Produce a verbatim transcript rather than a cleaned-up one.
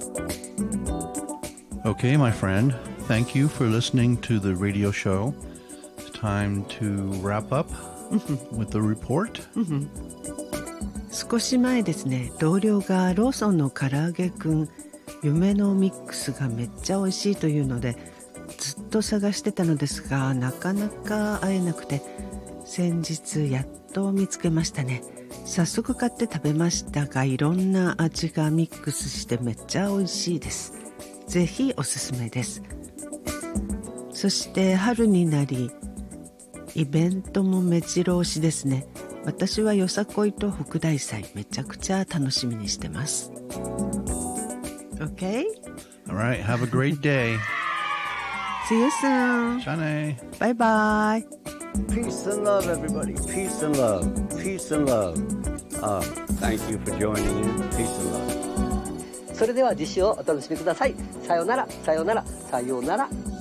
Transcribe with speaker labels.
Speaker 1: Okay, my friend, thank you for listening to the radio show. It's time to wrap up with the report.
Speaker 2: 少し前ですね、同僚がローソンの唐揚げくん夢のミックスがめっちゃ美味しいというのでずっと探してたのですが、なかなか会えなくて、先日やっと見つけましたね。早速買って食べましたが、いろんな味がミックスしてめっちゃ美味しいです。ぜひおすすめです。そして春になりイベントも目白押しですね。私はよさこいと北大祭めちゃくちゃ楽しみにしてます。 OK?
Speaker 1: Alright, have a great day.
Speaker 2: See you soon.
Speaker 1: じゃあね。
Speaker 2: バイバイ。
Speaker 3: Peace and love, everybody. Peace and love. Peace and love. Uh, thank you for joining in. Peace and love.
Speaker 4: それでは次週をお楽しみください。さようなら、さようなら、さようなら。